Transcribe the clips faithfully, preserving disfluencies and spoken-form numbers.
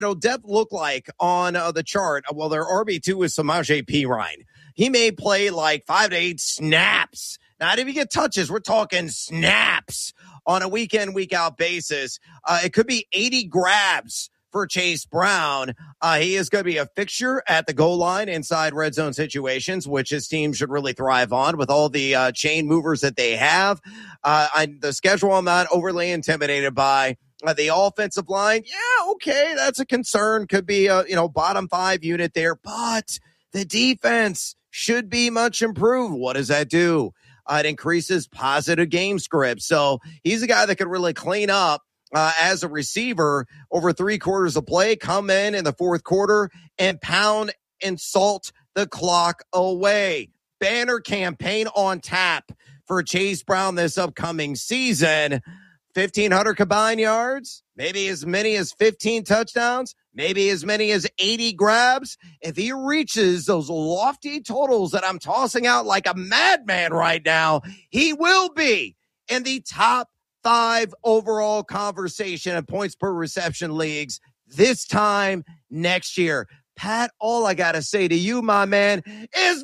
know, depth look like on uh, the chart? Well, their R B two is Samaje Perine. He may play like five to eight snaps. Not if you get touches. We're talking snaps on a week-in, week-out basis. Uh, it could be eighty grabs for Chase Brown. Uh, he is going to be a fixture at the goal line inside red zone situations, which his team should really thrive on with all the uh, chain movers that they have. Uh, I, the schedule I'm not overly intimidated by. Uh, the offensive line, yeah, okay, that's a concern. Could be a, you know, bottom five unit there, but the defense should be much improved. What does that do? Uh, it increases positive game script. So he's a guy that could really clean up uh, as a receiver over three quarters of play, come in in the fourth quarter and pound and salt the clock away. Banner campaign on tap for Chase Brown this upcoming season. fifteen hundred combined yards, maybe as many as fifteen touchdowns, maybe as many as eighty grabs. If he reaches those lofty totals that I'm tossing out like a madman right now, he will be in the top five overall conversation of points per reception leagues this time next year. Pat, all I got to say to you, my man, is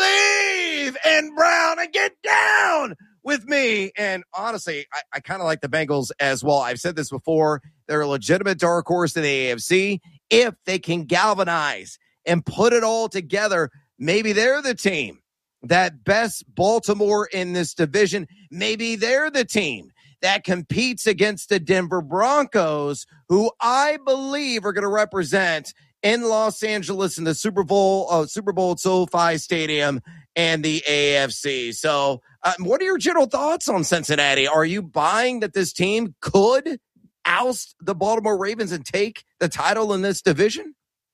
believe in Brown and get down with me. And honestly, I, I kind of like the Bengals as well. I've said this before. They're a legitimate dark horse in the A F C. If they can galvanize and put it all together, maybe they're the team that best Baltimore in this division. Maybe they're the team that competes against the Denver Broncos, who I believe are going to represent in Los Angeles in the Super Bowl, uh, Super Bowl at SoFi Stadium and the A F C. So uh, what are your general thoughts on Cincinnati? Are you buying that this team could oust the Baltimore Ravens and take the title in this division?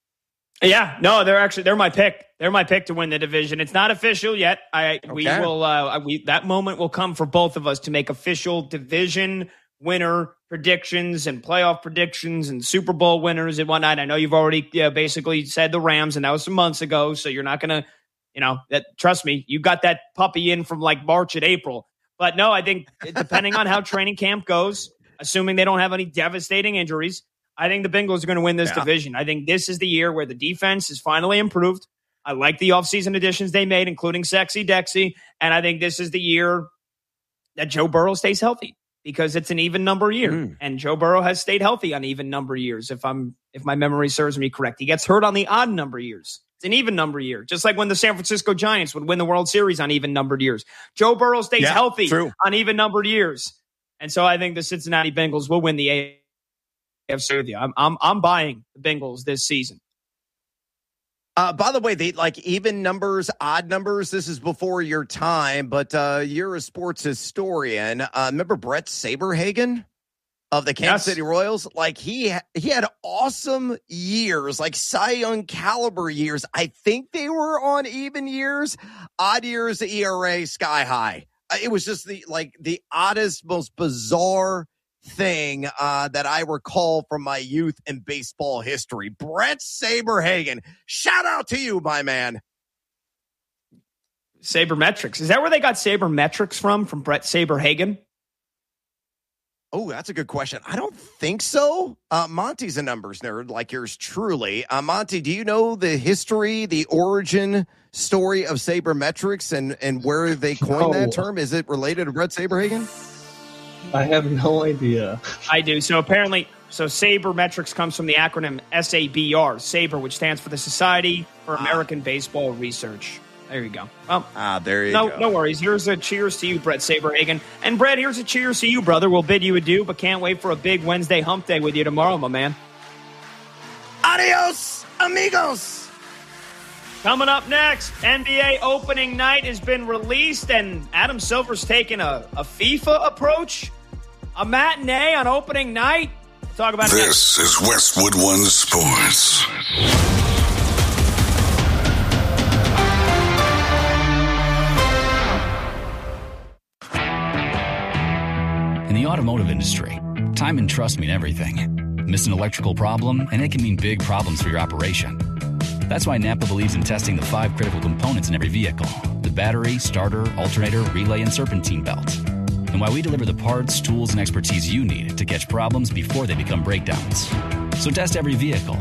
Yeah, no, they're actually, they're my pick. They're my pick to win the division. It's not official yet. I, okay. we will, uh, we, that moment will come for both of us to make official division winner predictions and playoff predictions and Super Bowl winners and whatnot. I know you've already uh, basically said the Rams, and that was some months ago. So you're not going to, you know, that, trust me, you got that puppy in from like March and April. But no, I think depending on how training camp goes, assuming they don't have any devastating injuries, I think the Bengals are going to win this yeah. division. I think this is the year where the defense is finally improved. I like the offseason additions they made, including Sexy Dexy. And I think this is the year that Joe Burrow stays healthy because it's an even number year. Mm. And Joe Burrow has stayed healthy on even number years, if I'm if my memory serves me correct. He gets hurt on the odd number years. It's an even number year, just like when the San Francisco Giants would win the World Series on even numbered years. Joe Burrow stays yeah, healthy true. on even numbered years. And so I think the Cincinnati Bengals will win the A F C with you. I'm, I'm, I'm buying the Bengals this season. Uh, by the way, they like even numbers, odd numbers. This is before your time, but uh, you're a sports historian. Uh, remember Brett Saberhagen of the Kansas yes. City Royals? Like he he had awesome years, like Cy Young caliber years. I think they were on even years, odd years. The E R A sky high. It was just the like the oddest, most bizarre thing uh, that I recall from my youth in baseball history. Brett Saberhagen. Shout out to you, my man. Sabermetrics. Is that where they got Sabermetrics from, from Brett Saberhagen? Oh, that's a good question. I don't think so. Uh, Monty's a numbers nerd like yours truly. Uh, Monty, do you know the history, the origin story of Sabermetrics and, and where they coined oh. that term? Is it related to Brett Saberhagen? I have no idea. I do. So apparently, so Sabermetrics comes from the acronym S A B R, SABR, which stands for the Society for American ah. Baseball Research. There you go. Well, ah, there you no, go. No worries. Here's a cheers to you, Brett Saberhagen. And Brett, here's a cheers to you, brother. We'll bid you adieu, but can't wait for a big Wednesday hump day with you tomorrow, my man. Adios, amigos. Coming up next, N B A opening night has been released, and Adam Silver's taking a, a FIFA approach, a matinee on opening night. We'll talk about this it. This is Westwood One Sports. In the automotive industry, time and trust mean everything. Miss an electrical problem, and it can mean big problems for your operation. That's why Napa believes in testing the five critical components in every vehicle: the battery, starter, alternator, relay, and serpentine belt. And why we deliver the parts, tools, and expertise you need to catch problems before they become breakdowns. So test every vehicle,